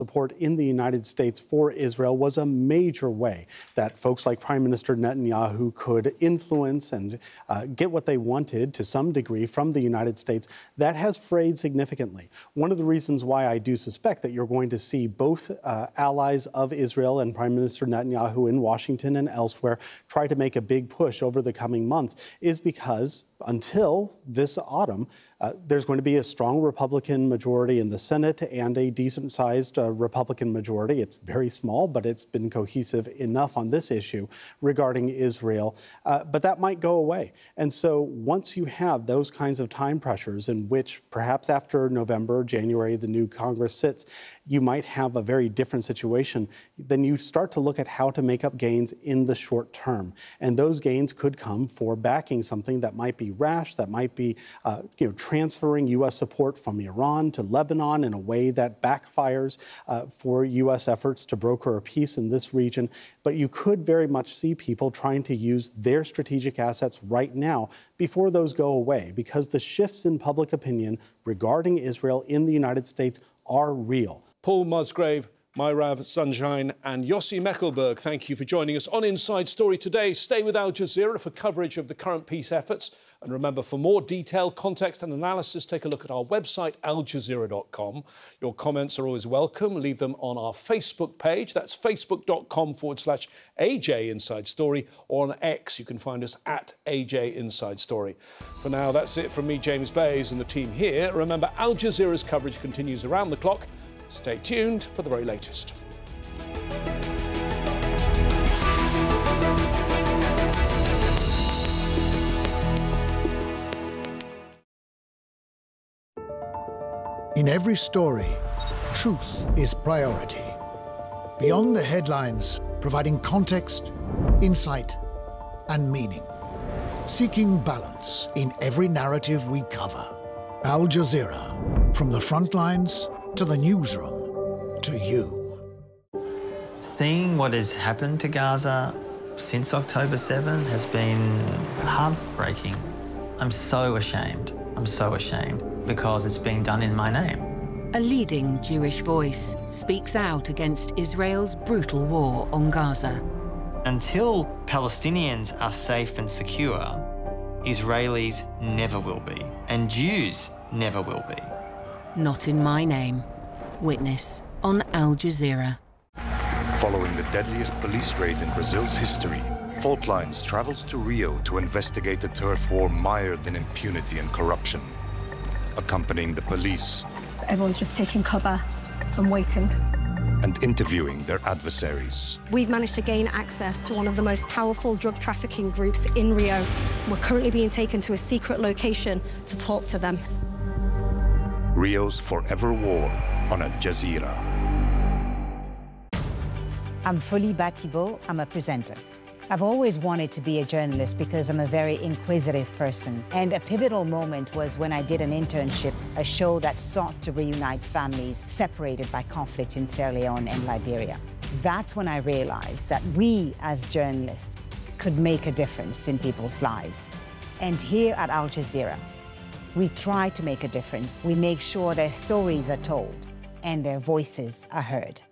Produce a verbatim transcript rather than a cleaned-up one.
Support in the United States for Israel was a major way that folks like Prime Minister Netanyahu could influence and uh, get what they wanted to some degree from the United States. That has frayed significantly. One of the reasons why I do suspect that you're going to see both uh, allies of Israel and Prime Minister Netanyahu in Washington and elsewhere try to make a big push over the coming months is because until this autumn, uh, there's going to be a strong Republican majority in the Senate and a decent-sized uh, Republican majority. It's very small, but it's been cohesive enough on this issue regarding Israel. Uh, but that might go away. And so once you have those kinds of time pressures in which perhaps after November, January, the new Congress sits, you might have a very different situation, then you start to look at how to make up gains in the short term. And those gains could come for backing something that might be rash, that might be uh, you know, transferring U S support from Iran to Lebanon in a way that backfires uh, for U S efforts to broker a peace in this region. But you could very much see people trying to use their strategic assets right now before those go away, because the shifts in public opinion regarding Israel in the United States are real. Paul Musgrave, Myrav Sunshine and Yossi Meckelberg, thank you for joining us on Inside Story today. Stay with Al Jazeera for coverage of the current peace efforts. And remember, for more detailed context and analysis, take a look at our website, al jazeera dot com. Your comments are always welcome. Leave them on our Facebook page. That's facebook.com forward slash AJ Inside Story. Or on X, you can find us at A J Inside Story. For now, that's it from me, James Bays, and the team here. Remember, Al Jazeera's coverage continues around the clock. Stay tuned for the very latest. In every story, truth is priority. Beyond the headlines, providing context, insight, and meaning. Seeking balance in every narrative we cover. Al Jazeera, from the front lines to the newsroom, to you. Seeing what has happened to Gaza since October seventh has been heartbreaking. I'm so ashamed. I'm so ashamed because it's being done in my name. A leading Jewish voice speaks out against Israel's brutal war on Gaza. Until Palestinians are safe and secure, Israelis never will be, and Jews never will be. Not in my name. Witness on Al Jazeera. Following the deadliest police raid in Brazil's history, Fault Lines travels to Rio to investigate a turf war mired in impunity and corruption. Accompanying the police. Everyone's just taking cover and waiting. And interviewing their adversaries. We've managed to gain access to one of the most powerful drug trafficking groups in Rio. We're currently being taken to a secret location to talk to them. Rio's Forever War on Al Jazeera. I'm Folie Batibo. I'm a presenter. I've always wanted to be a journalist because I'm a very inquisitive person. And a pivotal moment was when I did an internship, a show that sought to reunite families separated by conflict in Sierra Leone and Liberia. That's when I realized that we, as journalists, could make a difference in people's lives. And here at Al Jazeera, we try to make a difference. We make sure their stories are told and their voices are heard.